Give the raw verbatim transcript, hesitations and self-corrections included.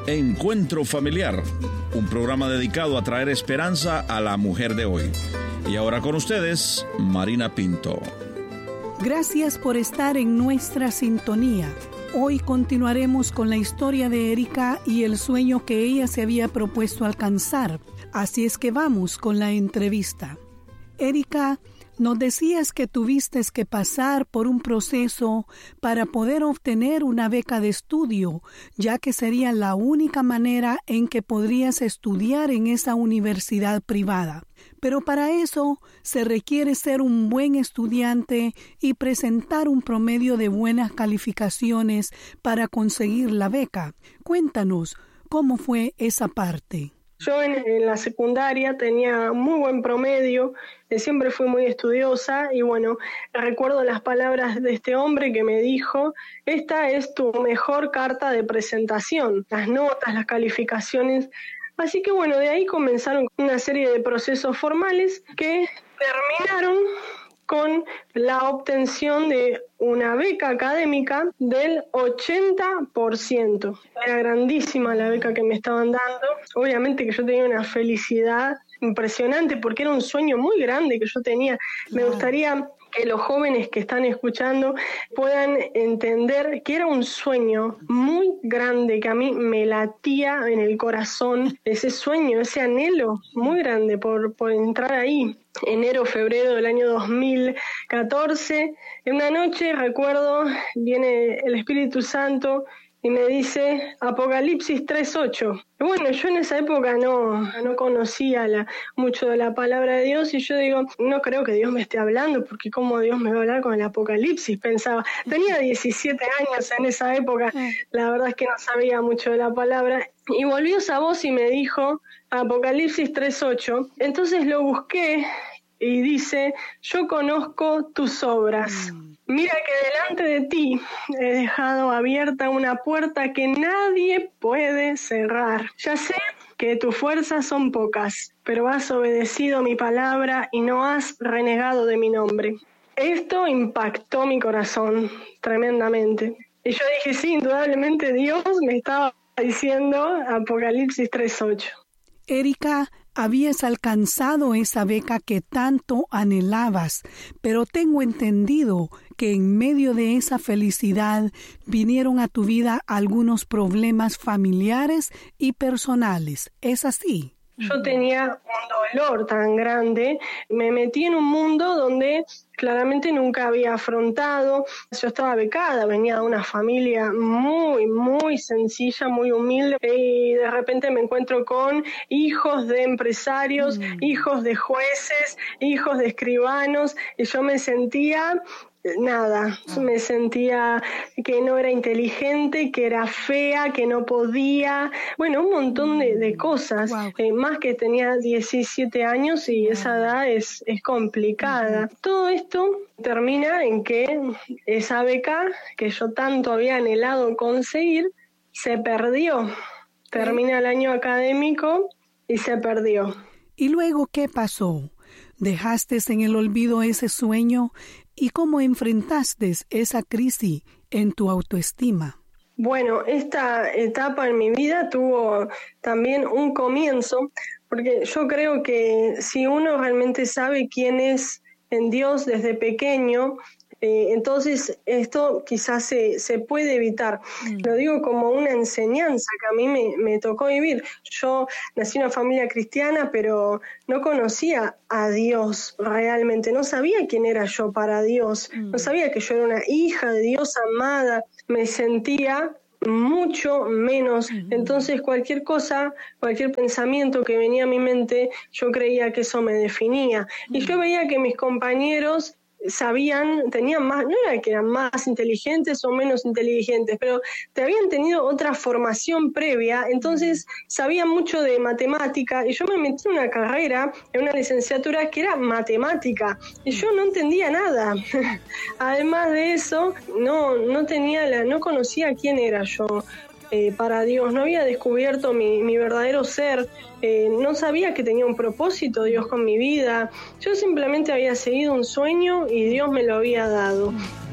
Encuentro Familiar, un programa dedicado a traer esperanza a la mujer de hoy. Y ahora con ustedes, Marina Pinto. Gracias por estar en nuestra sintonía. Hoy continuaremos con la historia de Erika y el sueño que ella se había propuesto alcanzar. Así es que vamos con la entrevista. Erika, nos decías que tuviste que pasar por un proceso para poder obtener una beca de estudio, ya que sería la única manera en que podrías estudiar en esa universidad privada. Pero para eso se requiere ser un buen estudiante y presentar un promedio de buenas calificaciones para conseguir la beca. Cuéntanos, ¿cómo fue esa parte? Yo en, en la secundaria tenía muy buen promedio, eh, siempre fui muy estudiosa y bueno, recuerdo las palabras de este hombre que me dijo: esta es tu mejor carta de presentación, las notas, las calificaciones. Así que bueno, de ahí comenzaron una serie de procesos formales que terminaron con la obtención de una beca académica del ochenta por ciento. Era grandísima la beca que me estaban dando. Obviamente que yo tenía una felicidad impresionante porque era un sueño muy grande que yo tenía. Me gustaría que los jóvenes que están escuchando puedan entender que era un sueño muy grande que a mí me latía en el corazón, ese sueño, ese anhelo muy grande por, por entrar ahí. Enero, febrero del año dos mil catorce, en una noche, recuerdo, viene el Espíritu Santo y me dice Apocalipsis tres ocho. Bueno, yo en esa época no, no conocía la, mucho de la palabra de Dios y yo digo, no creo que Dios me esté hablando, porque ¿cómo Dios me va a hablar con el Apocalipsis? Pensaba, tenía diecisiete años en esa época, la verdad es que no sabía mucho de la palabra. Y volvió esa voz y me dijo Apocalipsis tres ocho. Entonces lo busqué y dice, yo conozco tus obras. Mira que delante de ti he dejado abierta una puerta que nadie puede cerrar. Ya sé que tus fuerzas son pocas, pero has obedecido mi palabra y no has renegado de mi nombre. Esto impactó mi corazón tremendamente. Y yo dije, sí, indudablemente Dios me estaba diciendo Apocalipsis tres ocho. Erika, habías alcanzado esa beca que tanto anhelabas, pero tengo entendido que en medio de esa felicidad vinieron a tu vida algunos problemas familiares y personales. ¿Es así? Yo tenía un dolor tan grande, me metí en un mundo donde claramente nunca había afrontado. Yo estaba becada, venía de una familia muy, muy sencilla, muy humilde, y de repente me encuentro con hijos de empresarios, mm. hijos de jueces, hijos de escribanos, y yo me sentía nada, me sentía que no era inteligente, que era fea, que no podía, bueno, un montón de, de cosas, wow. eh, más que tenía diecisiete años y wow. esa edad es, es complicada. Uh-huh. Todo esto termina en que esa beca que yo tanto había anhelado conseguir, se perdió. Termina el año académico y se perdió. ¿Y luego qué pasó? ¿Dejaste en el olvido ese sueño? ¿Y cómo enfrentaste esa crisis en tu autoestima? Bueno, esta etapa en mi vida tuvo también un comienzo, porque yo creo que si uno realmente sabe quién es en Dios desde pequeño, Eh, entonces esto quizás se, se puede evitar. Mm. Lo digo como una enseñanza que a mí me, me tocó vivir. Yo nací en una familia cristiana, pero no conocía a Dios realmente, no sabía quién era yo para Dios, mm. no sabía que yo era una hija de Dios amada, me sentía mucho menos. Mm. Entonces cualquier cosa, cualquier pensamiento que venía a mi mente, yo creía que eso me definía. Mm. Y yo veía que mis compañeros sabían, tenían más, no era que eran más inteligentes o menos inteligentes, pero te habían tenido otra formación previa, entonces sabían mucho de matemática, y yo me metí en una carrera, en una licenciatura que era matemática, y yo no entendía nada. Además de eso, no, no tenía la, no conocía quién era yo. Eh, para Dios, no había descubierto mi, mi verdadero ser, eh, no sabía que tenía un propósito Dios con mi vida, yo simplemente había seguido un sueño y Dios me lo había dado.